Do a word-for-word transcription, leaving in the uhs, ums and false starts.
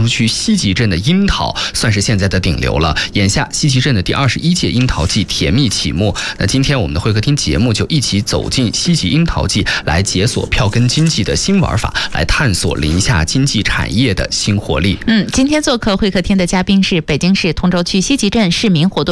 州区西集镇的樱桃算是现在的顶流了。眼下西集镇的第二十一届樱桃季甜蜜启幕，那今天我们的会客厅节目就一起走进西集樱桃季，来解锁票根经济的新玩法，来探索临夏经济产业的新活力。 嗯，今天做客会客厅的嘉宾是北京市通州区西集镇市民活动